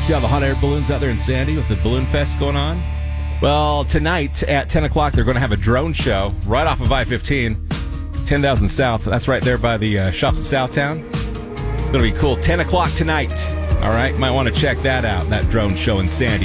See all the hot air balloons out there in Sandy with the Balloon Fest going on? Well, tonight at 10 o'clock, they're going to have a drone show right off of I-15, 10,000 South. That's right there by the shops in Southtown. It's going to be cool. 10 o'clock tonight. All right, might want to check that out, that drone show in Sandy.